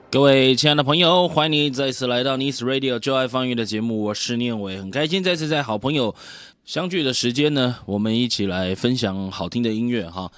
各位亲爱的朋友，欢迎你再次来到 Nice Radio 就爱放音乐的节目，我是念伟，很开心再次在好朋友相聚的时间呢，我们一起来分享好听的音乐哈。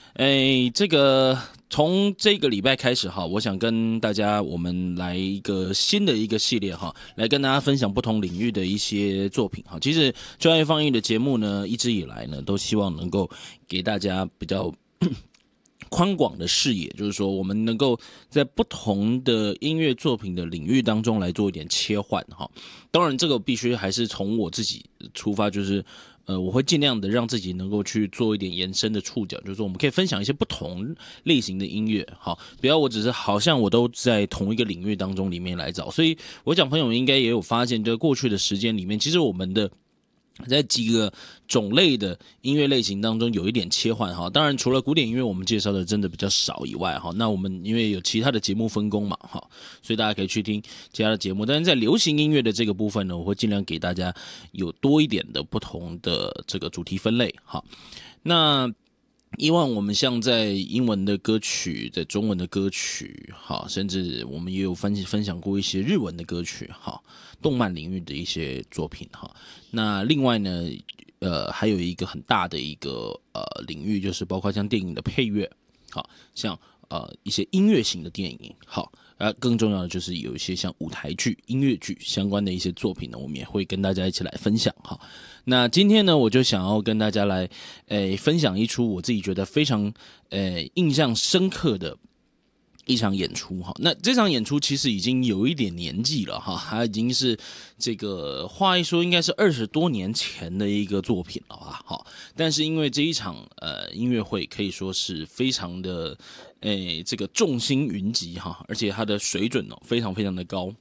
从这个礼拜开始哈，我想跟大家我们来一个新的一个系列哈，来跟大家分享不同领域的一些作品哈。其实就爱放映的节目呢，一直以来呢，都希望能够给大家比较宽广的视野，就是说我们能够在不同的音乐作品的领域当中来做一点切换哈。当然，这个必须还是从我自己出发，就是我会尽量的让自己能够去做一点延伸的触角，就是说我们可以分享一些不同类型的音乐，好，不要我只是好像我都在同一个领域当中里面来找。所以我想朋友们应该也有发现，在过去的时间里面，其实我们的在几个种类的音乐类型当中有一点切换哈，当然除了古典音乐我们介绍的真的比较少以外哈，那我们因为有其他的节目分工嘛哈，所以大家可以去听其他的节目。但是在流行音乐的这个部分呢，我会尽量给大家有多一点的不同的这个主题分类哈。那以往我们像在英文的歌曲，在中文的歌曲，好，甚至我们也有分享过一些日文的歌曲，好，动漫领域的一些作品，哈。那另外呢，还有一个很大的一个领域，就是包括像电影的配乐，好，像一些音乐型的电影，好。更重要的就是有一些像舞台剧、音乐剧相关的一些作品呢，我们也会跟大家一起来分享哈。那今天呢，我就想要跟大家来，分享一出我自己觉得非常，印象深刻的一场演出哈。那这场演出其实已经有一点年纪了哈，它已经是这个话一说应该是20多年前的一个作品了哈。好，但是因为这一场音乐会可以说是非常的这个众星云集哈，而且它的水准非常非常的高。